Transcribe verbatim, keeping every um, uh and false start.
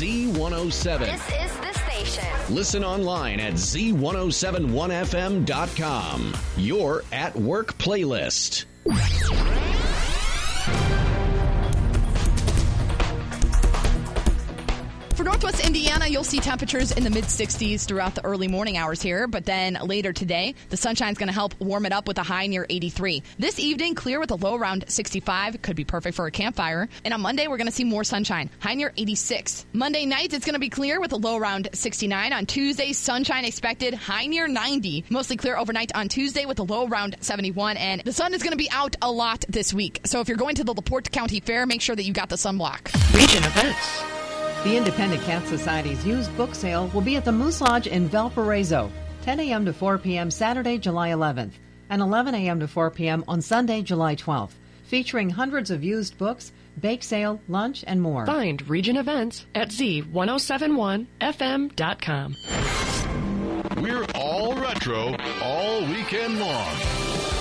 Z one oh seven. This is the station. Listen online at Z ten seventy-one F M dot com. Your at work playlist. For Northwest Indiana, you'll see temperatures in the mid-sixties throughout the early morning hours here, but then later today, the sunshine's going to help warm it up with a high near eighty-three. This evening, clear with a low around sixty-five. Could be perfect for a campfire. And on Monday, we're going to see more sunshine, high near eighty-six. Monday night, it's going to be clear with a low around sixty-nine. On Tuesday, sunshine expected, high near ninety. Mostly clear overnight on Tuesday with a low around seventy-one. And the sun is going to be out a lot this week. So if you're going to the LaPorte County Fair, make sure that you got the sunblock. Region events. The Independent Cat Society's used book sale will be at the Moose Lodge in Valparaiso, ten a.m. to four p.m. Saturday, July eleventh, and eleven a.m. to four p.m. on Sunday, July twelfth, featuring hundreds of used books, bake sale, lunch, and more. Find region events at Z ten seventy-one F M dot com. We're all retro all weekend long.